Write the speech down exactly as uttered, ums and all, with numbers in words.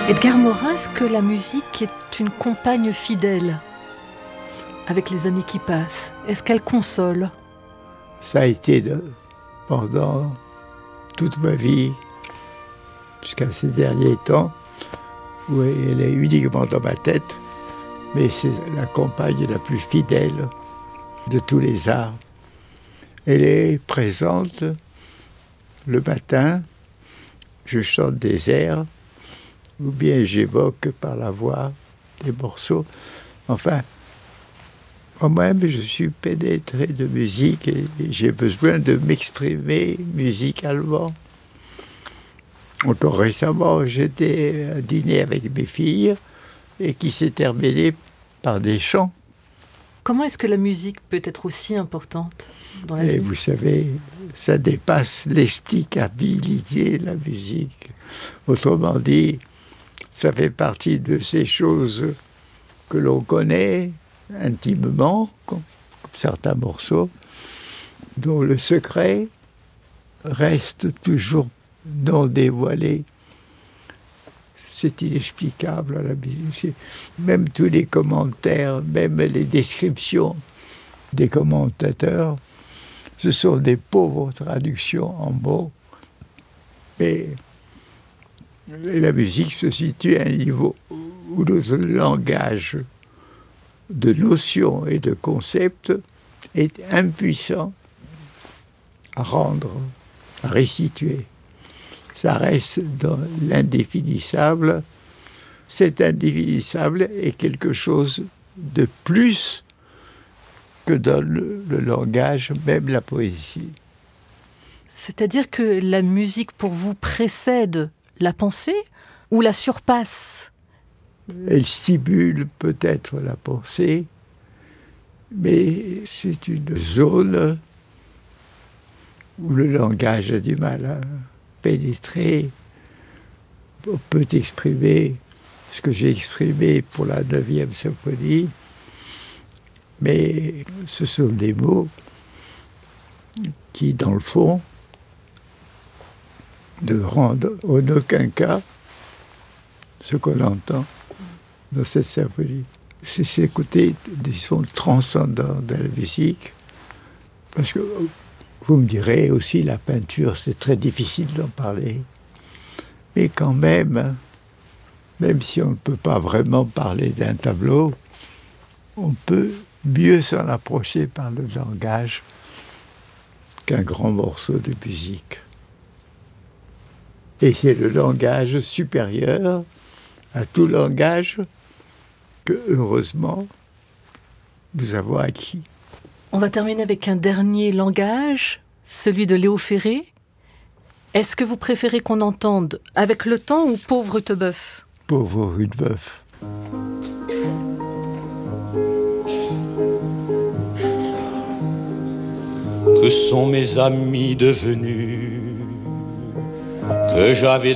Edgar Morin, est-ce que la musique est une compagne fidèle avec les années qui passent? Est-ce qu'elle console? Ça a été de, pendant toute ma vie, jusqu'à ces derniers temps, où elle est uniquement dans ma tête, mais c'est la compagne la plus fidèle de tous les arts. Elle est présente le matin, je chante des airs, ou bien j'évoque par la voix des morceaux. Enfin, moi-même, je suis pénétré de musique et j'ai besoin de m'exprimer musicalement. Encore récemment, j'étais à dîner avec mes filles et qui s'est terminé par des chants. Comment est-ce que la musique peut être aussi importante dans la et vie? Vous savez, ça dépasse l'explicabilité, la musique. Autrement dit, ça fait partie de ces choses que l'on connaît intimement, comme certains morceaux, dont le secret reste toujours non dévoilé. C'est inexplicable à la musique. Même tous les commentaires, même les descriptions des commentateurs, ce sont des pauvres traductions en mots. Mais la musique se situe à un niveau où le langage de notions et de concepts est impuissant à rendre, à restituer. Ça reste dans l'indéfinissable. Cet indéfinissable est quelque chose de plus que dans le, le langage, même la poésie. C'est-à-dire que la musique, pour vous, précède la pensée ou la surpasse? Elle stimule peut-être la pensée, mais c'est une zone où le langage a du mal à pénétrer. On peut exprimer ce que j'ai exprimé pour la neuvième symphonie, mais ce sont des mots qui, dans le fond, ne rendent en aucun cas ce qu'on entend dans cette symphonie. C'est ce côté, disons, transcendant de la musique, parce que vous me direz aussi, la peinture, c'est très difficile d'en parler. Mais quand même, même si on ne peut pas vraiment parler d'un tableau, on peut mieux s'en approcher par le langage qu'un grand morceau de musique. Et c'est le langage supérieur à tout langage que, heureusement, nous avons acquis. On va terminer avec un dernier langage, celui de Léo Ferré. Est-ce que vous préférez qu'on entende Avec le temps ou Pauvre Rutebeuf? Pauvre Rutebeuf. Que sont mes amis devenus, que j'avais